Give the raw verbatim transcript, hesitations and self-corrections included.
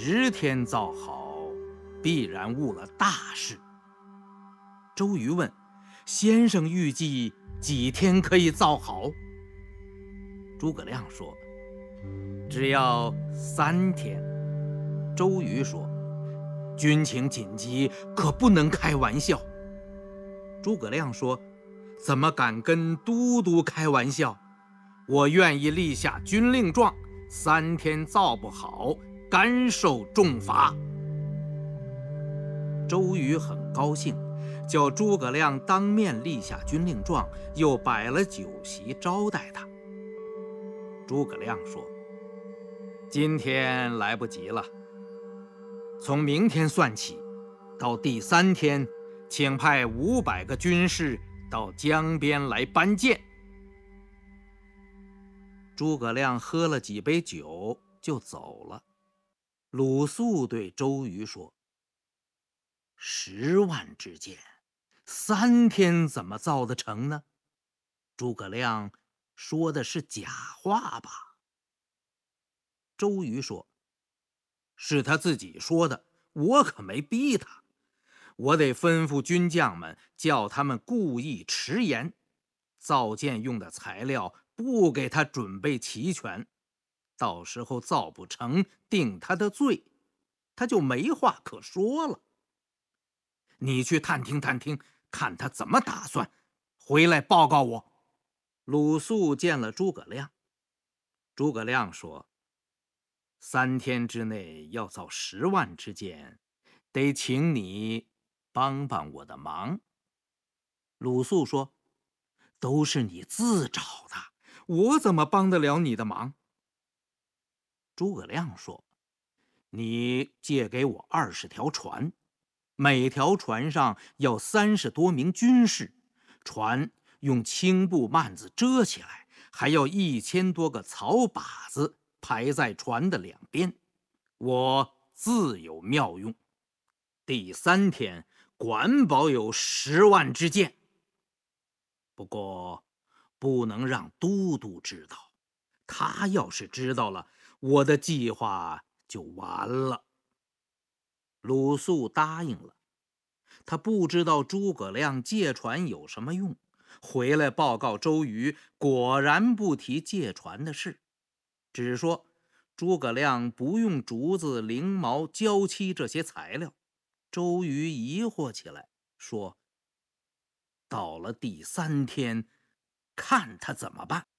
十天造好，必然误了大事。周瑜问：先生预计几天可以造好？诸葛亮说：只要三天。周瑜说：军情紧急，可不能开玩笑。诸葛亮说：怎么敢跟都督开玩笑？我愿意立下军令状，三天造不好，甘受重罚。周瑜很高兴，叫诸葛亮当面立下军令状，又摆了酒席招待他。诸葛亮说：今天来不及了，从明天算起，到第三天，请派五百个军士到江边来搬箭。诸葛亮喝了几杯酒就走了。鲁肃对周瑜说：十万支箭，三天怎么造得成呢？诸葛亮说的是假话吧？周瑜说：是他自己说的，我可没逼他。我得吩咐军将们，叫他们故意迟延，造箭用的材料不给他准备齐全，到时候造不成，定他的罪，他就没话可说了。你去探听探听，看他怎么打算，回来报告我。鲁肃见了诸葛亮。诸葛亮说：三天之内要造十万支箭，得请你帮帮我的忙。鲁肃说：都是你自找的，我怎么帮得了你的忙？诸葛亮说：你借给我二十条船，每条船上要三十多名军士，船用青布幔子遮起来，还要一千多个草靶子排在船的两边，我自有妙用。第三天管保有十万支箭，不过不能让都督知道，他要是知道了，我的计划就完了。鲁肃答应了。他不知道诸葛亮借船有什么用，回来报告周瑜，果然不提借船的事，只说诸葛亮不用竹子、绫毛、胶漆这些材料。周瑜疑惑起来，说：到了第三天，看他怎么办。